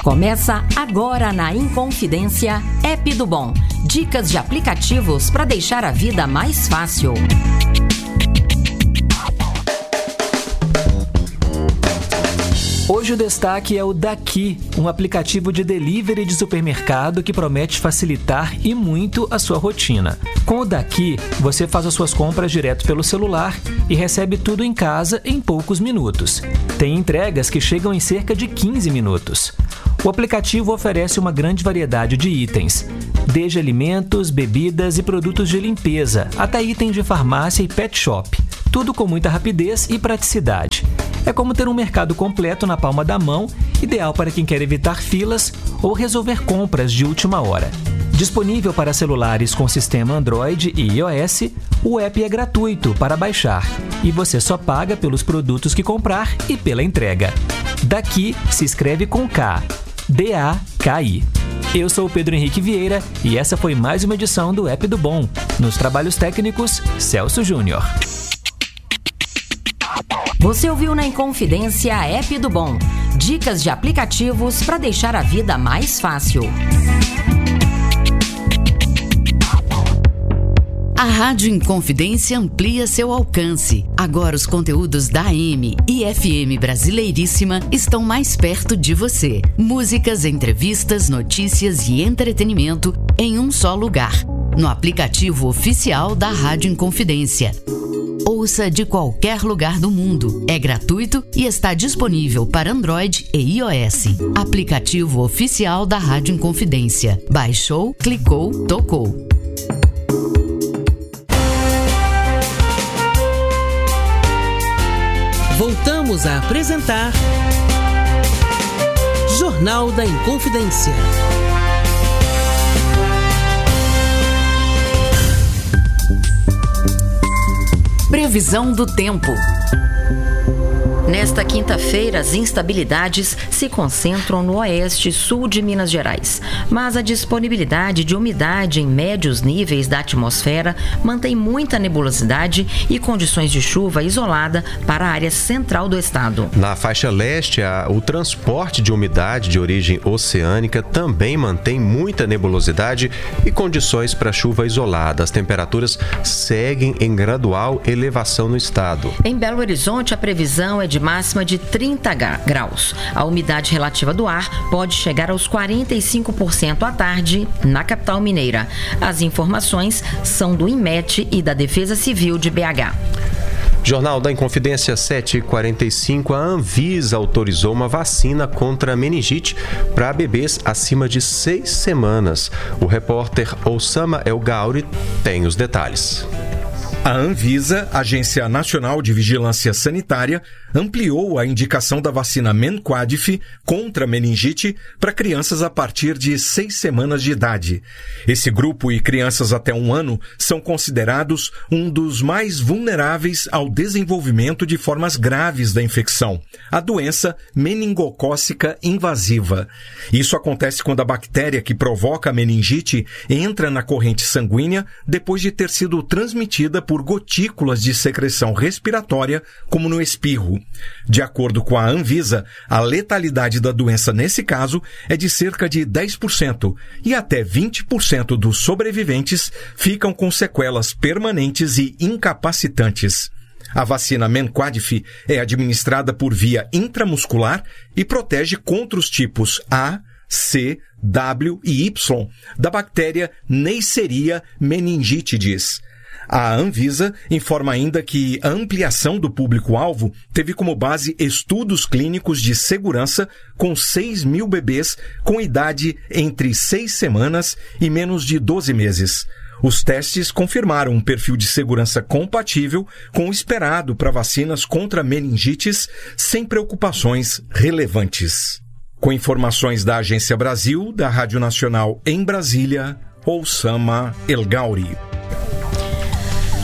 Começa agora na Inconfidência, App do Bom. Dicas de aplicativos para deixar a vida mais fácil. Hoje o destaque é o Daqui, um aplicativo de delivery de supermercado que promete facilitar e muito a sua rotina. Com o Daqui, você faz as suas compras direto pelo celular e recebe tudo em casa em poucos minutos. Tem entregas que chegam em cerca de 15 minutos. O aplicativo oferece uma grande variedade de itens, desde alimentos, bebidas e produtos de limpeza, até itens de farmácia e pet shop. Tudo com muita rapidez e praticidade. É como ter um mercado completo na palma da mão, ideal para quem quer evitar filas ou resolver compras de última hora. Disponível para celulares com sistema Android e iOS, o app é gratuito para baixar e você só paga pelos produtos que comprar e pela entrega. Daqui se escreve com K, D-A-K-I. Eu sou o Pedro Henrique Vieira e essa foi mais uma edição do App do Bom. Nos trabalhos técnicos, Celso Júnior. Você ouviu na Inconfidência a App do Bom. Dicas de aplicativos para deixar a vida mais fácil. A Rádio Inconfidência amplia seu alcance. Agora os conteúdos da AM e FM Brasileiríssima estão mais perto de você. Músicas, entrevistas, notícias e entretenimento em um só lugar. No aplicativo oficial da Rádio Inconfidência. Ouça de qualquer lugar do mundo. É gratuito e está disponível para Android e iOS. Aplicativo oficial da Rádio Inconfidência. Baixou, clicou, tocou. Voltamos a apresentar Jornal da Inconfidência. Previsão do tempo. Nesta quinta-feira, as instabilidades se concentram no oeste e sul de Minas Gerais, mas a disponibilidade de umidade em médios níveis da atmosfera mantém muita nebulosidade e condições de chuva isolada para a área central do estado. Na faixa leste, o transporte de umidade de origem oceânica também mantém muita nebulosidade e condições para chuva isolada. As temperaturas seguem em gradual elevação no estado. Em Belo Horizonte, a previsão é de máxima de 30 graus. A umidade relativa do ar pode chegar aos 45% à tarde na capital mineira. As informações são do INMET e da Defesa Civil de BH. Jornal da Inconfidência 7h45, a Anvisa autorizou uma vacina contra a meningite para bebês acima de 6 semanas. O repórter Osama El Gauri tem os detalhes. A Anvisa, Agência Nacional de Vigilância Sanitária, ampliou a indicação da vacina Menquadif contra a meningite para crianças a partir de 6 semanas de idade. Esse grupo e crianças até 1 ano são considerados um dos mais vulneráveis ao desenvolvimento de formas graves da infecção, a doença meningocócica invasiva. Isso acontece quando a bactéria que provoca a meningite entra na corrente sanguínea depois de ter sido transmitida por gotículas de secreção respiratória, como no espirro. De acordo com a Anvisa, a letalidade da doença nesse caso é de cerca de 10% e até 20% dos sobreviventes ficam com sequelas permanentes e incapacitantes. A vacina Menquadif é administrada por via intramuscular e protege contra os tipos A, C, W e Y da bactéria Neisseria meningitidis. A Anvisa informa ainda que a ampliação do público-alvo teve como base estudos clínicos de segurança com 6 mil bebês com idade entre 6 semanas e menos de 12 meses. Os testes confirmaram um perfil de segurança compatível com o esperado para vacinas contra meningites sem preocupações relevantes. Com informações da Agência Brasil, da Rádio Nacional em Brasília, Osama El Gauri.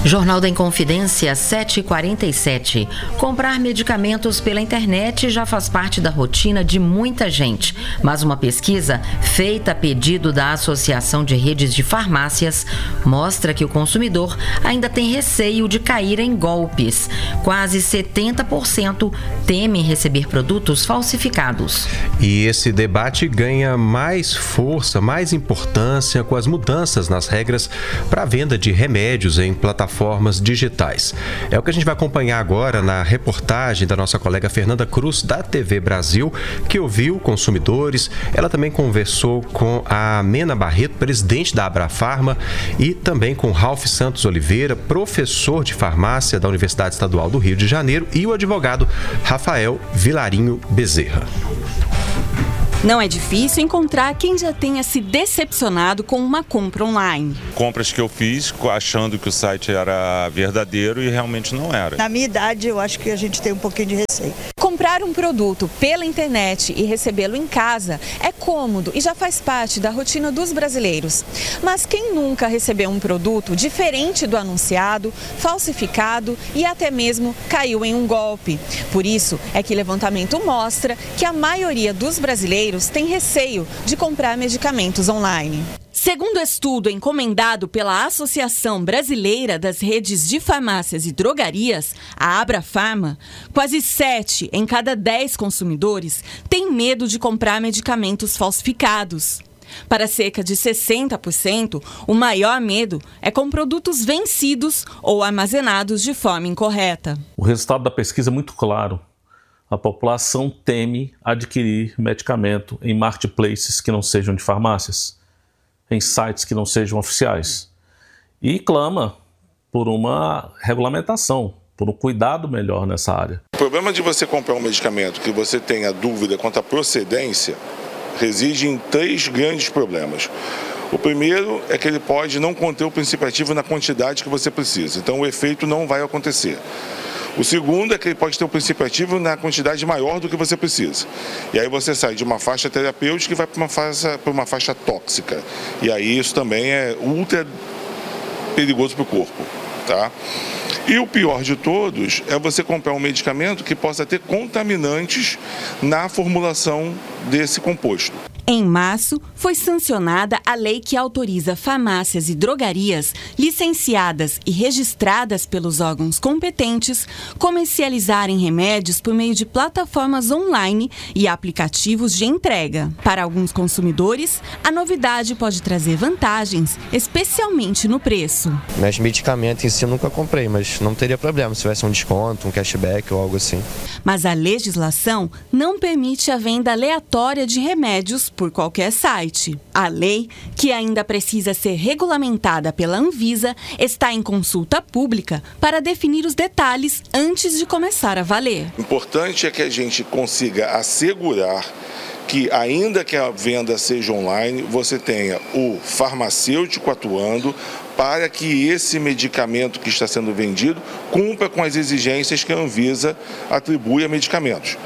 Jornal da Inconfidência 7h47. Comprar medicamentos pela internet já faz parte da rotina de muita gente, mas uma pesquisa feita a pedido da Associação de Redes de Farmácias mostra que o consumidor ainda tem receio de cair em golpes. Quase 70% temem receber produtos falsificados. E esse debate ganha mais força, mais importância com as mudanças nas regras para a venda de remédios em plataformas digitais. É o que a gente vai acompanhar agora na reportagem da nossa colega Fernanda Cruz, da TV Brasil, que ouviu consumidores. Ela também conversou com a Mena Barreto, presidente da Abrafarma, e também com Ralph Santos Oliveira, professor de farmácia da Universidade Estadual do Rio de Janeiro, e o advogado Rafael Vilarinho Bezerra. Não é difícil encontrar quem já tenha se decepcionado com uma compra online. Compras que eu fiz achando que o site era verdadeiro e realmente não era. Na minha idade, eu acho que a gente tem um pouquinho de receio. Comprar um produto pela internet e recebê-lo em casa é cômodo e já faz parte da rotina dos brasileiros. Mas quem nunca recebeu um produto diferente do anunciado, falsificado e até mesmo caiu em um golpe? Por isso é que o levantamento mostra que a maioria dos brasileiros tem receio de comprar medicamentos online. Segundo estudo encomendado pela Associação Brasileira das Redes de Farmácias e Drogarias, a Abrafarma, quase 7 em cada 10 consumidores têm medo de comprar medicamentos falsificados. Para cerca de 60%, o maior medo é com produtos vencidos ou armazenados de forma incorreta. O resultado da pesquisa é muito claro. A população teme adquirir medicamento em marketplaces que não sejam de farmácias, em sites que não sejam oficiais, e clama por uma regulamentação, por um cuidado melhor nessa área. O problema de você comprar um medicamento que você tenha dúvida quanto à procedência reside em 3 grandes problemas. O primeiro é que ele pode não conter o princípio ativo na quantidade que você precisa, então o efeito não vai acontecer. O segundo é que ele pode ter um princípio ativo na quantidade maior do que você precisa. E aí você sai de uma faixa terapêutica e vai para uma faixa tóxica. E aí isso também é ultra perigoso para o corpo, tá? E o pior de todos é você comprar um medicamento que possa ter contaminantes na formulação desse composto. Em março, foi sancionada a lei que autoriza farmácias e drogarias licenciadas e registradas pelos órgãos competentes comercializarem remédios por meio de plataformas online e aplicativos de entrega. Para alguns consumidores, a novidade pode trazer vantagens, especialmente no preço. Mas medicamento em si eu nunca comprei, mas não teria problema se tivesse um desconto, um cashback ou algo assim. Mas a legislação não permite a venda aleatória de remédios por qualquer site. A lei, que ainda precisa ser regulamentada pela Anvisa, está em consulta pública para definir os detalhes antes de começar a valer. O importante é que a gente consiga assegurar que, ainda que a venda seja online, você tenha o farmacêutico atuando para que esse medicamento que está sendo vendido cumpra com as exigências que a Anvisa atribui a medicamentos.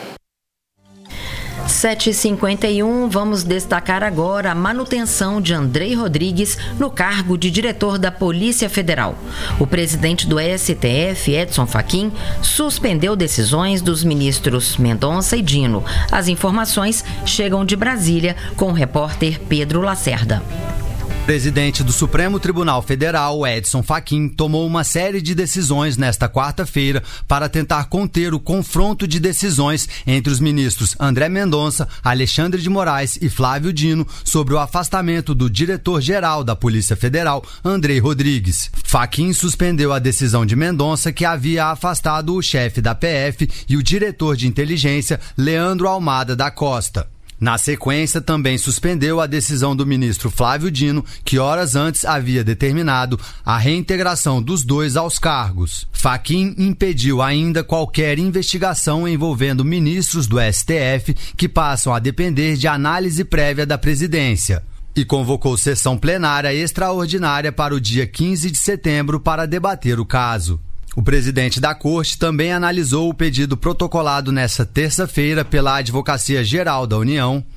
7h51, vamos destacar agora a manutenção de Andrei Rodrigues no cargo de diretor da Polícia Federal. O presidente do STF, Edson Fachin, suspendeu decisões dos ministros Mendonça e Dino. As informações chegam de Brasília com o repórter Pedro Lacerda. O presidente do Supremo Tribunal Federal, Edson Fachin, tomou uma série de decisões nesta quarta-feira para tentar conter o confronto de decisões entre os ministros André Mendonça, Alexandre de Moraes e Flávio Dino sobre o afastamento do diretor-geral da Polícia Federal, Andrei Rodrigues. Fachin suspendeu a decisão de Mendonça, que havia afastado o chefe da PF e o diretor de inteligência, Leandro Almada da Costa. Na sequência, também suspendeu a decisão do ministro Flávio Dino, que horas antes havia determinado a reintegração dos dois aos cargos. Fachin impediu ainda qualquer investigação envolvendo ministros do STF que passam a depender de análise prévia da presidência. E convocou sessão plenária extraordinária para o dia 15 de setembro para debater o caso. O presidente da Corte também analisou o pedido protocolado nesta terça-feira pela Advocacia Geral da União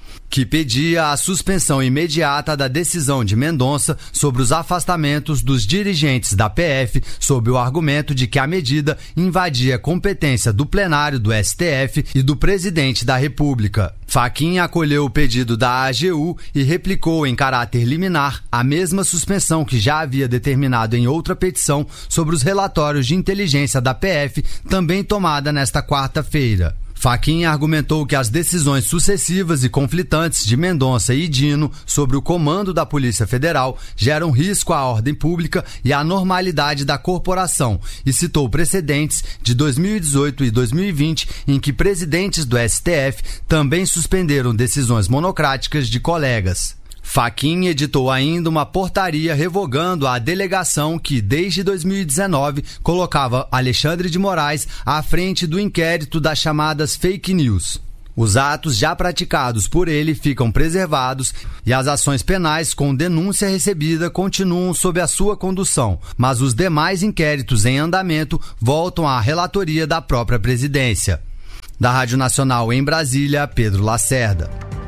que pedia a suspensão imediata da decisão de Mendonça sobre os afastamentos dos dirigentes da PF, sob o argumento de que a medida invadia a competência do plenário do STF e do presidente da República. Fachin acolheu o pedido da AGU e replicou em caráter liminar a mesma suspensão que já havia determinado em outra petição sobre os relatórios de inteligência da PF, também tomada nesta quarta-feira. Fachin argumentou que as decisões sucessivas e conflitantes de Mendonça e Dino sobre o comando da Polícia Federal geram risco à ordem pública e à normalidade da corporação e citou precedentes de 2018 e 2020 em que presidentes do STF também suspenderam decisões monocráticas de colegas. Fachin editou ainda uma portaria revogando a delegação que, desde 2019, colocava Alexandre de Moraes à frente do inquérito das chamadas fake news. Os atos já praticados por ele ficam preservados e as ações penais com denúncia recebida continuam sob a sua condução, mas os demais inquéritos em andamento voltam à relatoria da própria presidência. Da Rádio Nacional em Brasília, Pedro Lacerda.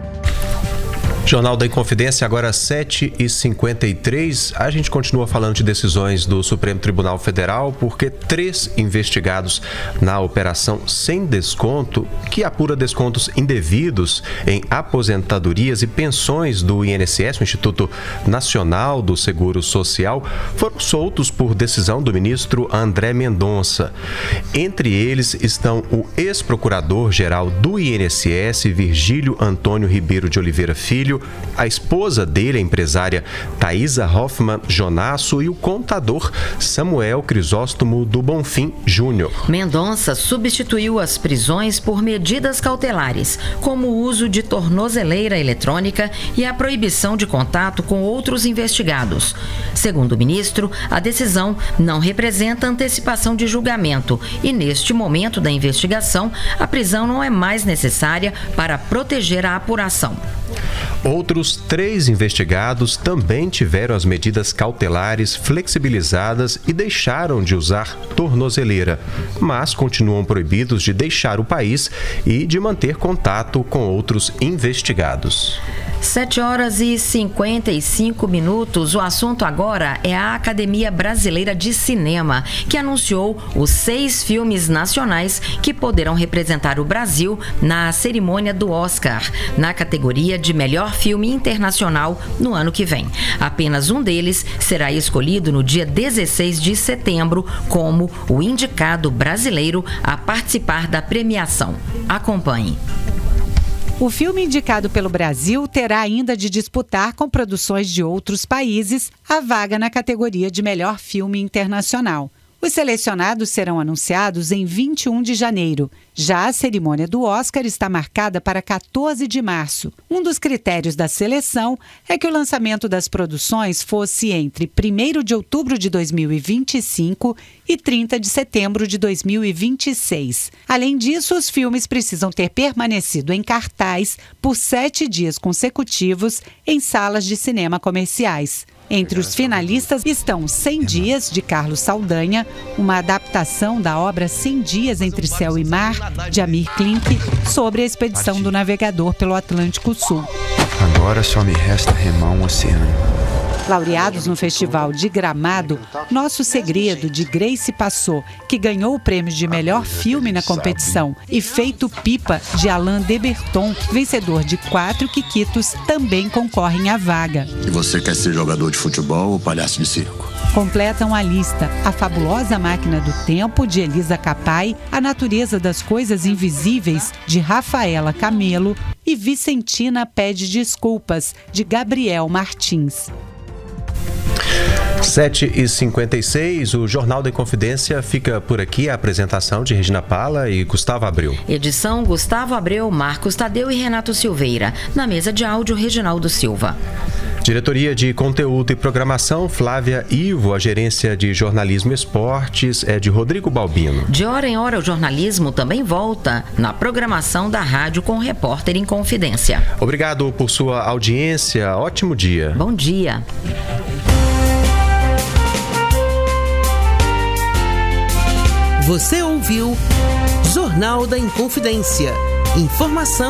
Jornal da Inconfidência, agora 7h53. A gente continua falando de decisões do Supremo Tribunal Federal, porque 3 investigados na operação Sem Desconto, que apura descontos indevidos em aposentadorias e pensões do INSS, o Instituto Nacional do Seguro Social, foram soltos por decisão do ministro André Mendonça. Entre eles estão o ex-procurador-geral do INSS, Virgílio Antônio Ribeiro de Oliveira Filho, a esposa dele, a empresária Thaisa Hoffmann Jonasso, e o contador Samuel Crisóstomo do Bonfim Júnior. Mendonça substituiu as prisões por medidas cautelares, como o uso de tornozeleira eletrônica e a proibição de contato com outros investigados. Segundo o ministro, a decisão não representa antecipação de julgamento e, neste momento da investigação, a prisão não é mais necessária para proteger a apuração. Outros 3 investigados também tiveram as medidas cautelares flexibilizadas e deixaram de usar tornozeleira, mas continuam proibidos de deixar o país e de manter contato com outros investigados. 7h55. O assunto agora é a Academia Brasileira de Cinema, que anunciou os 6 filmes nacionais que poderão representar o Brasil na cerimônia do Oscar, na categoria de melhor filme internacional no ano que vem. Apenas um deles será escolhido no dia 16 de setembro como o indicado brasileiro a participar da premiação. Acompanhe. O filme indicado pelo Brasil terá ainda de disputar com produções de outros países a vaga na categoria de melhor filme internacional. Os selecionados serão anunciados em 21 de janeiro. Já a cerimônia do Oscar está marcada para 14 de março. Um dos critérios da seleção é que o lançamento das produções fosse entre 1º de outubro de 2025 e 30 de setembro de 2026. Além disso, os filmes precisam ter permanecido em cartaz por 7 dias consecutivos em salas de cinema comerciais. Entre os finalistas estão 100 Dias, de Carlos Saldanha, uma adaptação da obra 100 Dias entre Céu e Mar, de Amir Klink, sobre a expedição do navegador pelo Atlântico Sul. Agora só me resta remar um oceano. Laureados no Festival de Gramado, Nosso Segredo, de Grace Passot, que ganhou o prêmio de melhor filme na competição, e Feito Pipa, de Alain de Botton, vencedor de 4 Quiquitos, também concorrem à vaga. E você quer ser jogador de futebol ou palhaço de circo? Completam a lista A Fabulosa Máquina do Tempo, de Elisa Capai, A Natureza das Coisas Invisíveis, de Rafaela Camelo, e Vicentina Pede Desculpas, de Gabriel Martins. 7h56, o Jornal da Inconfidência fica por aqui. A apresentação de Regina Pala e Gustavo Abreu. Edição Gustavo Abreu, Marcos Tadeu e Renato Silveira. Na mesa de áudio, Reginaldo Silva. Diretoria de Conteúdo e Programação, Flávia Ivo. A gerência de Jornalismo e Esportes é de Rodrigo Balbino. De hora em hora, o jornalismo também volta na programação da rádio com o Repórter em Confidência. Obrigado por sua audiência. Ótimo dia. Bom dia. Você ouviu Jornal da Inconfidência. Informação